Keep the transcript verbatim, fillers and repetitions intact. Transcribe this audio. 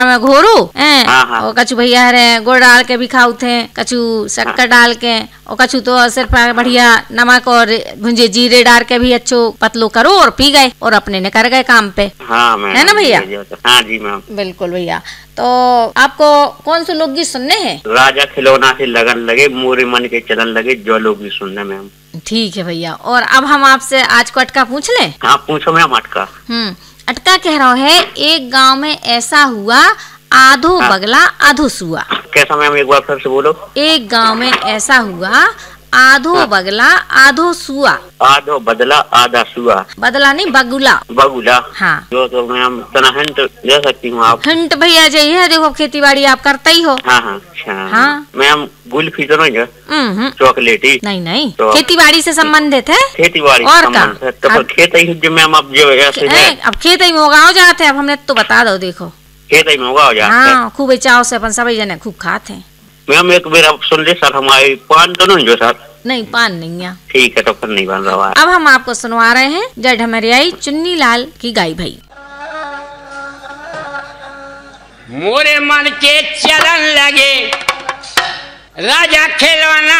में घोरू हैं हाँ, हाँ। और कछु भैया रे गुड़ डाल के भी खाऊ थे, कछु शक्कर डाल के, और कछु तो सिर्फ बढ़िया नमक और भुंजे जीरे डाल के भी अच्छो पतलो करो और पी गए और अपने ने कर गए काम पे। हाँ मैम, है ना भैया? हाँ जी मैम। बिल्कुल भैया। तो आपको कौन से लोकगीत सुनने हैं? राजा खिलौना से लगन लगे, मोरे मन के चलन लगे, जो लोकगीत सुनने मैम। ठीक है भैया। और अब हम आपसे आज को अटका पूछ लें? हाँ पूछो मैम अटका। हम्म अटका कह रहा है, एक गांव में ऐसा हुआ, आधो हाँ। बगला आधो सुआ। कैसा मैम, एक बार फिर से बोलो। एक गांव में ऐसा हुआ, आधो हाँ। बगला आधो सुआ। आधो बदला आधा सुआ। बदला नहीं, बगुला। बगुला। हाँ। जो तो मैम तना हिंट दे सकती हूँ आप? हिंट भैया यही है, देखो खेती बाड़ी आप करते ही हो। हाँ हाँ अच्छा। हाँ। मैम गुल्फी तो नहीं है? हम्म चॉकलेटी? नहीं नहीं, तो खेती बाड़ी से संबंधित है। खेती बाड़ी और संबंध का? है, तो अब- खेत ही जो मैम अब जो ऐसे है, ए, अब खेत ही में उगाओ जाते हैं, अब हमने तो बता दो, देखो। खेत ही में होगा हो जाता है। हाँ, खूब चाव से अपन सभी जने खूब खाते हैं। मैम एक बार आप सुन ले सर, हमारे पान तो नहीं जो सर? नहीं, पान नहीं है। ठीक है, तो फिर नहीं बन रहा है। अब हम आपको सुनवा रहे हैं जय ढमरियाई चुन्नी लाल की गाई भाई। मोरे मन के चलन लगे, राजा खिलौना